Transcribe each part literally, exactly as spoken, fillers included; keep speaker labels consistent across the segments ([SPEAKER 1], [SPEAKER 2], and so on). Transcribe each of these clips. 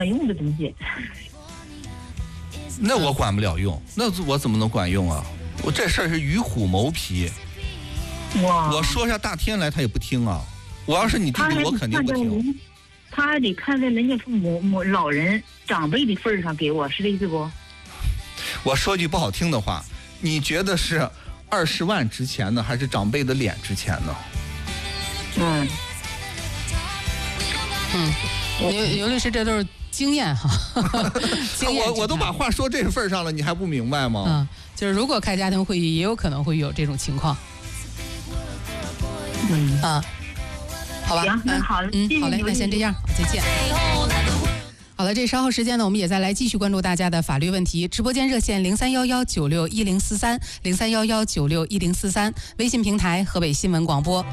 [SPEAKER 1] 用的东西。
[SPEAKER 2] 那我管不了用，那我怎么能管用啊？我这事儿是与虎谋皮。
[SPEAKER 1] 哇！
[SPEAKER 2] 我说下大天来，他也不听啊。我要是你弟弟，我肯定不听。
[SPEAKER 1] 他还得看在人家父母母老人长辈的份上给我，是这意思不？
[SPEAKER 2] 我说句不好听的话，你觉得是二十万值钱呢，还是长辈的脸值钱呢？
[SPEAKER 1] 嗯
[SPEAKER 3] 嗯，刘刘律师，这都是经验哈。经验
[SPEAKER 2] 我我都把话说这份上了，你还不明白吗？
[SPEAKER 3] 嗯，就是如果开家庭会议，也有可能会有这种情况。
[SPEAKER 1] 嗯
[SPEAKER 3] 啊，好吧，
[SPEAKER 1] 行，那好，
[SPEAKER 3] 嗯，好嘞，那先这样，再见。好了，这稍后时间呢，我们也再来继续关注大家的法律问题。直播间热线零三幺幺九六一零四三零三幺幺九六一零四三，微信平台河北新闻广播。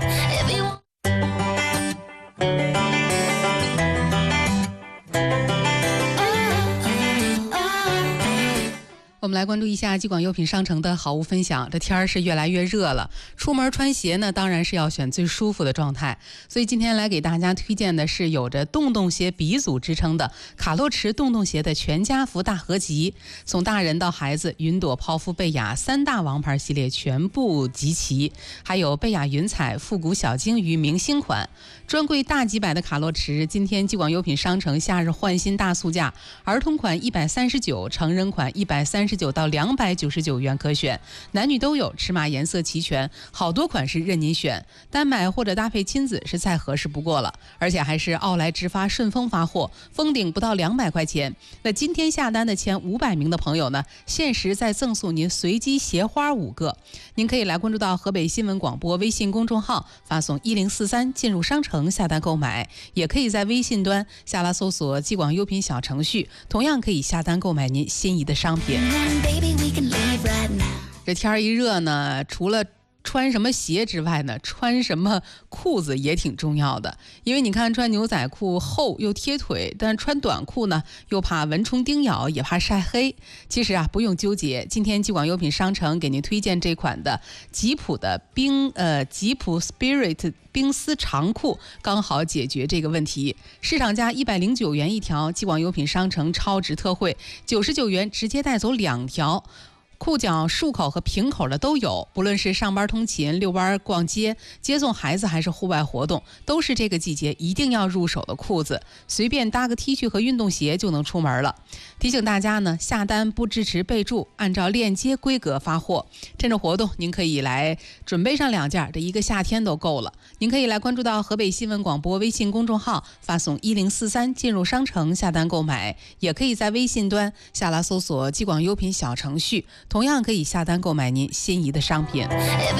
[SPEAKER 3] 我们来关注一下继广优品商城的好物分享。这天儿是越来越热了，出门穿鞋呢，当然是要选最舒服的状态。所以今天来给大家推荐的是有着洞洞鞋鼻祖之称的卡洛驰洞洞鞋的全家福大合集，从大人到孩子，云朵、泡芙、贝雅三大王牌系列全部集齐，还有贝雅云彩、复古小鲸鱼明星款。专柜大几百的卡洛驰，今天继广优品商城夏日换新大促价，儿童款一百三十九，成人款一百三十九到两百九十九元可选，男女都有，尺码颜色齐全，好多款式任您选，单买或者搭配亲子是再合适不过了。而且还是奥莱直发顺丰发货，封顶不到两百块钱。那今天下单的前五百名的朋友呢，限时再赠送您随机鞋花五个。您可以来关注到河北新闻广播微信公众号，发送一零四三进入商城下单购买，也可以在微信端下拉搜索继广优品小程序，同样可以下单购买您心仪的商品。这天儿一热呢，除了穿什么鞋之外呢，穿什么裤子也挺重要的。因为你看，穿牛仔裤厚又贴腿，但穿短裤呢又怕蚊虫叮咬，也怕晒黑。其实啊，不用纠结，今天继广优品商城给您推荐这款的吉普的冰呃吉普 Spirit 冰丝长裤，刚好解决这个问题。市场价一百零九元一条，继广优品商城超值特惠，九十九元直接带走两条。裤脚束口和平口的都有，不论是上班通勤、遛弯、逛街、接送孩子，还是户外活动，都是这个季节一定要入手的裤子。随便搭个 T 恤和运动鞋就能出门了。提醒大家呢，下单不支持备注，按照链接规格发货。趁着活动，您可以来准备上两件，这一个夏天都够了。您可以来关注到河北新闻广播微信公众号，发送一零四三进入商城下单购买，也可以在微信端下拉搜索继广优品小程序。同样可以下单购买您心仪的商品。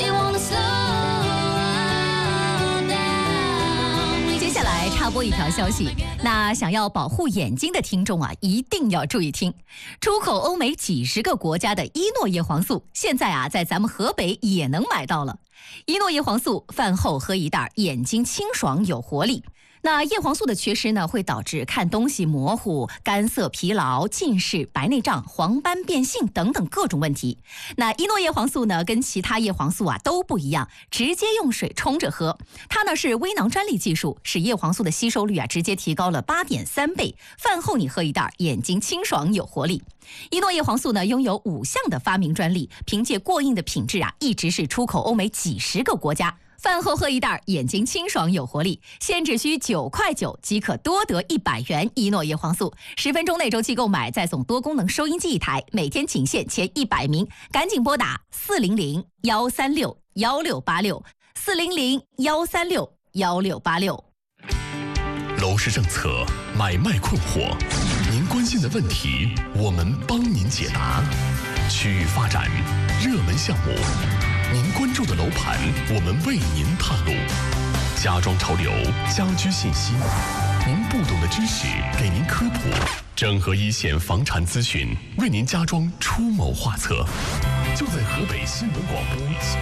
[SPEAKER 4] 接下来插播一条消息，那想要保护眼睛的听众啊，一定要注意听。出口欧美几十个国家的伊诺叶黄素，现在啊在咱们河北也能买到了。伊诺叶黄素饭后喝一袋，眼睛清爽有活力。那叶黄素的缺失呢，会导致看东西模糊、干涩、疲劳、近视、白内障、黄斑变性等等各种问题。那伊诺叶黄素呢，跟其他叶黄素啊都不一样，直接用水冲着喝。它呢是微囊专利技术，使叶黄素的吸收率啊直接提高了八点三倍。饭后你喝一袋，眼睛清爽有活力。伊诺叶黄素呢拥有五项的发明专利，凭借过硬的品质啊，一直是出口欧美几十个国家。饭后喝一袋，眼睛清爽有活力，现只需九块九即可多得一百元伊诺叶黄素。十分钟内周期购买，再送多功能收音机一台，每天仅限前一百名，赶紧拨打四零零幺三六幺六八六四零零幺三六幺六八六。
[SPEAKER 5] 楼市政策，买卖困惑，您关心的问题，我们帮您解答。区域发展，热门项目。您关注的楼盘，我们为您探路；家装潮流、家居信息，您不懂的知识给您科普，整合一线房产资讯，为您家装出谋划策。就在河北新闻广播。